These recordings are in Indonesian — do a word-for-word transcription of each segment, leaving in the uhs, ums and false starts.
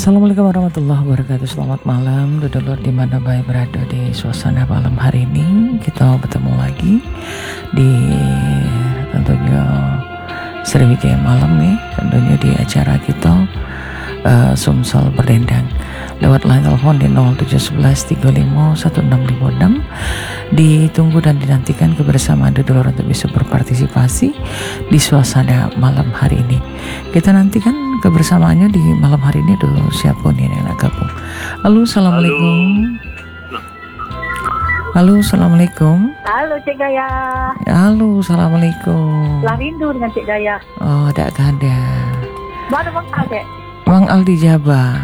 Assalamualaikum warahmatullahi wabarakatuh. Selamat malam, dulur di mana baik berada di suasana malam hari ini. Kita bertemu lagi di tentunya Sriwijaya malam nih, tentunya di acara kita uh, Sumsel Berdendang. Lewat line telepon di nol tujuh satu satu tiga lima satu enam lima enam. Ditunggu dan dinantikan kebersamaan dulur untuk bisa berpartisipasi di suasana malam hari ini. Kita nantikan kebersamaannya di malam hari ini dulu. Siapa nih yang nak gabung? Halo, assalamualaikum. Halo, assalamualaikum. Halo Cik Gaya. Halo, assalamualaikum. Lah rindu dengan Cik Gaya. Oh, tak ada. Mana Bang Al, Cik? Bang Al di Jaba.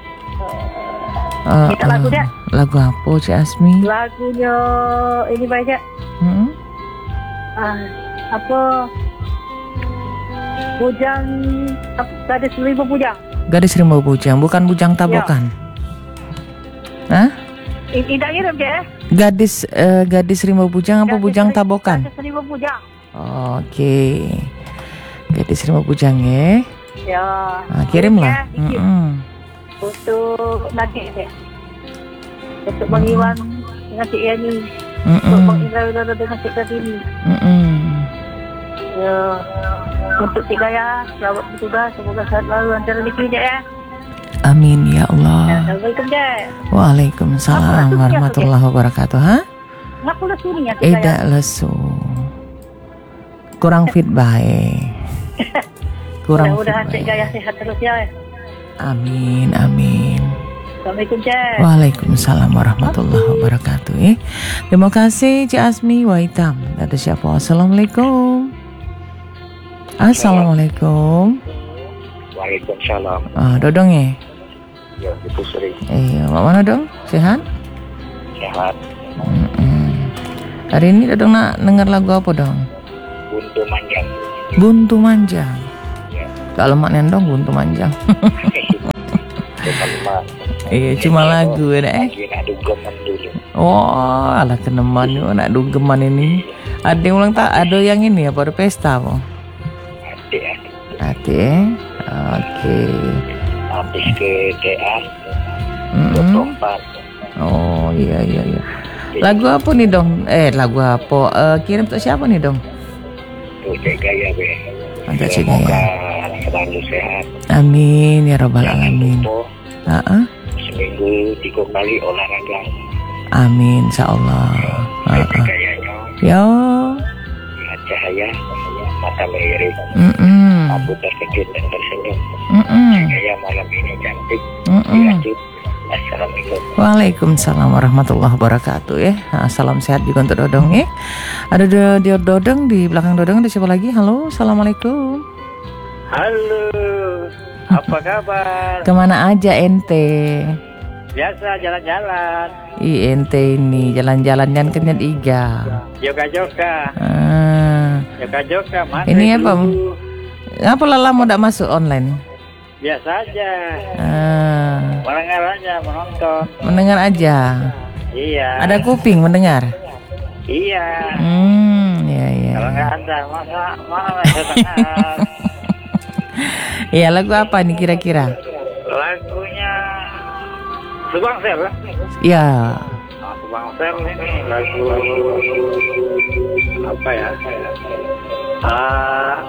Uh, Minta lagu dia. Lagu apa Cik Asmi? Lagunya ini baik Cik. Hmm? Ah, apa? Bujang, ada seribu bujang. Gadis Rimau Bujang, bukan Bujang Tabokan. Ya. Hah? Tidak ngirim Cik eh? Gadis uh, Gadis Rimau Bujang apa Gadis Bujang seri- Tabokan? Ada seribu bujang. Oke. Gadis Rimau Bujang ya. Ya. Nah, kirimlah. Ya, kirim. Mm-mm. Untuk nanti Cik. Untuk Bang Iwan dengan Cik Yani. Mm-mm. Untuk Bang Indra Widodo dengan Cik Kartini. Mm-mm. Ya. Untuk Cik Gaya, selamat bertugas. Semoga sehat selalu antara rezeki Cik ya. Amin ya Allah. Assalamualaikum Cik. Waalaikumsalam warahmatullahi wabarakatuh. Ha? Ngaku lah suri ya Cik Eh, Gaya. dak lesu. Kurang fit baik. Kurang fit Mudah-mudahan Cik baik. Gaya sehat terus ya. Amin, amin. Assalamualaikum Cik. Waalaikumsalam warahmatullahi wabarakatuh. Eh, terima kasih Cik Asmi Waitam. Ada siapa? Assalamualaikum. Assalamualaikum. Waalaikumsalam. Ah, Dodong ya? Ya, Ibu Sri. Eh, mak mana dong? Sehat? Sehat. Mm-mm. Hari ini Dodong nak dengar lagu apa dong? Buntu manjang. Buntu Manjang. Ya. Kalau mak nendong Buntu Manjang. Teman-teman. Iya, cuma lagu ya eh. Lagi nak dugeman dulu. Oh, alah keneman yo nak dugeman ini. Ada yang ulang tak? Ada yang ini apa? Ada pesta apa? Adik ya. Ada. Eh? Oke. Habis ke T A. Mm-mm. Tempat. Oh iya iya iya. Lagu apa nih dong? Eh lagu apa? Eh, kirim untuk siapa nih dong? Untuk Cik Gaya be. Untuk Cik Semoga Gaya. selalu sehat. Amin ya robbal Jangan alamin. lupa Ah, seminggu tiga kali olahraga. amin insyaallah. Baik Ah, ah. gayanya. Yo. Lihat cahaya. Mata melirik. Mm-mm. Aku terkejut dan tersenyum. Mm-mm. Gaya malam ini cantik. Mm-mm. Dilanjut. Assalamualaikum. Waalaikumsalam warahmatullahi wabarakatuh ya. Nah, salam sehat juga untuk Dodong ya. Ada do- di Dodong di belakang Dodong ada siapa lagi? Halo, assalamualaikum. Halo, apa kabar? Kemana aja ente? Biasa jalan-jalan, I ente ini jalan-jalan jangan kenyat iga. yoga-yoga, Ah, yoga-yoga. Mana Ini apa? dulu? apa lala mau tidak masuk online? Biasa aja, Ah, mendengar aja, menonton. mendengar aja. Iya. Ada kuping mendengar. Iya. Hmm, ya ya. Kalau nggak ada, masa mana saya dengar? Iya lagu apa nih kira-kira? Lagunya Subang Sel. Ya. Nah, Subang Sel ini lagu apa ya? Ah,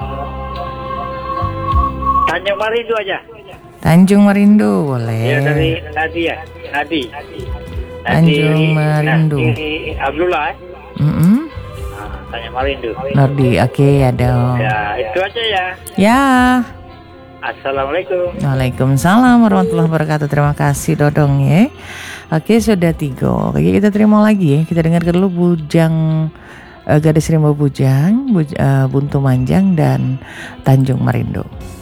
Tanjung Marindu aja. Tanjung Marindu boleh. Ya dari Nadi ya, Nadi. Tanjung Marindu. Nadi Abdullah. Eh? Mm-mm. Nah, Tanjung Marindu. Nordi, oke ada. Ya itu aja ya. Ya. Assalamualaikum. Waalaikumsalam warahmatullahi wabarakatuh. Terima kasih Dodong ya. Oke sudah tiga. Oke kita terima lagi ya. Kita dengarkan dulu Bujang eh, Gadis Rimau Bujang, Buj- eh, Buntu Manjang dan Tanjung Marindu.